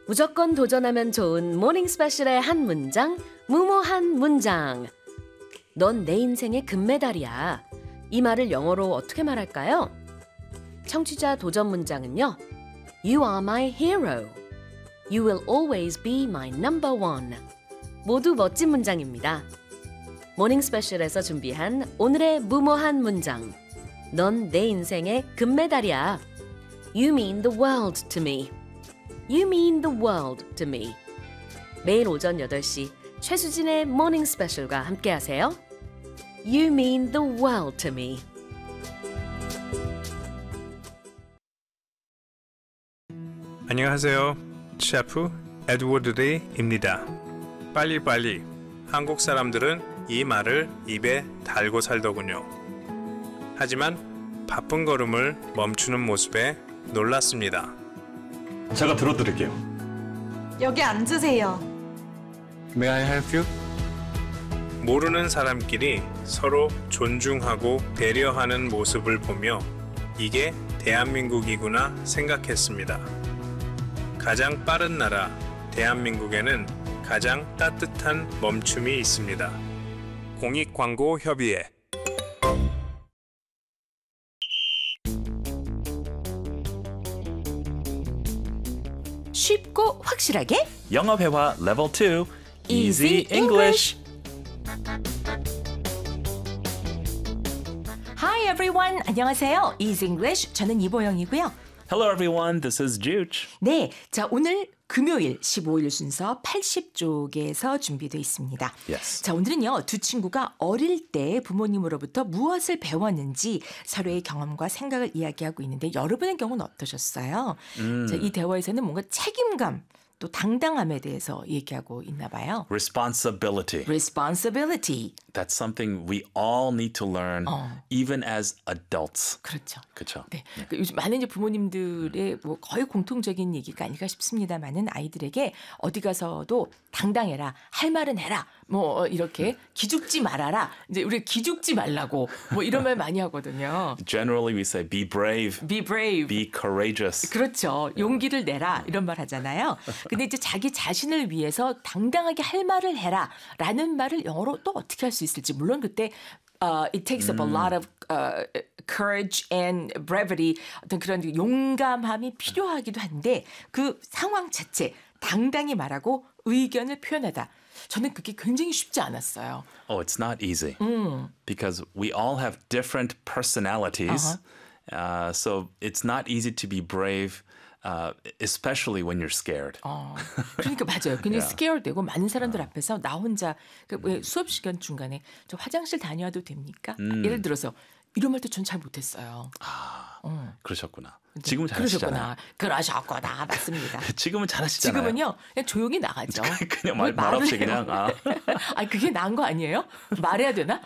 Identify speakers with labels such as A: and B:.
A: 무조건 도전하면 좋은 모닝 스페셜의 한 문장, 무모한 문장. 넌 내 인생의 금메달이야. 이 말을 영어로 어떻게 말할까요? 청취자 도전 문장은요. You are my hero. You will always be my number one. 모두 멋진 문장입니다. 모닝 스페셜에서 준비한 오늘의 무모한 문장. 넌 내 인생의 금메달이야. You mean the world to me. You mean the world to me. 매일 오전 8시 최수진의 모닝 스페셜과 함께하세요. You mean the world to me.
B: 안녕하세요. 셰프 에드워드 리입니다. 빨리빨리. 한국 사람들은 이 말을 입에 달고 살더군요. 하지만 바쁜 걸음을 멈추는 모습에 놀랐습니다.
C: 제가 들어드릴게요.
D: 여기 앉으세요.
C: May I help you?
B: 모르는 사람끼리 서로 존중하고 배려하는 모습을 보며 이게 대한민국이구나 생각했습니다. 가장 빠른 나라 대한민국에는 가장 따뜻한 멈춤이 있습니다. 공익광고협의회.
A: 쉽고 확실하게
E: 영어 회화 레벨 2 Easy English.
D: Hi everyone. 안녕하세요. Easy English. 저는 이보영이고요.
E: Hello everyone, this is Juge.
D: 네, 자 오늘 금요일 15일 순서 80쪽에서 준비되어 있습니다.
E: Yes.
D: 자 오늘은요 두 친구가 어릴 때 부모님으로부터 무엇을 배웠는지 서로의 경험과 생각을 이야기하고 있는데 여러분의 경우는 어떠셨어요? 자, 이 대화에서는 뭔가 책임감 또 당당함에 대해서 얘기하고 있나 봐요.
E: Responsibility.
D: Responsibility.
E: That's something we all need to learn even as adults.
D: 그렇죠.
E: 그렇죠.
D: 네. 그러니까 요즘 많은 이제 부모님들의 뭐 거의 공통적인 얘기가 아닐까 싶습니다만은 아이들에게 어디 가서도 당당해라, 할 말은 해라, 뭐 이렇게 기죽지 말아라. 이제 우리 기죽지 말라고 뭐 이런 말 많이 하거든요.
E: Generally we say be brave,
D: Be brave.
E: be courageous.
D: 그렇죠. 용기를 내라 이런 말 하잖아요. 근데 이제 자기 자신을 위해서 당당하게 할 말을 해라라는 말을 영어로 또 어떻게 할 수 있을지 물론 그때 it takes up a lot of courage and brevity 어떤 그런 용감함이 필요하기도 한데 그 상황 자체 당당히 말하고 의견을 표현하다. 저는 그게 굉장히 쉽지 않았어요.
E: Oh, it's not easy. Because we all have different personalities. So it's not easy to be brave. Especially when you're scared.
D: 그러니까 맞아요. 굉장히 scared 되고 많은 사람들 앞에서 나 혼자 왜 수업 시간 중간에 저 화장실 다녀와도 됩니까? 예를 들어서 이런 말도 전 잘 못했어요.
E: 그러셨구나. 지금은 잘하시잖아요.
D: 그러셨구나. 맞습니다.
E: 지금은 잘하시잖아요.
D: 지금은요. 그냥 조용히 나가죠.
E: 그냥 말 없이 그냥.
D: 그게 나은 거 아니에요? 말해야 되나?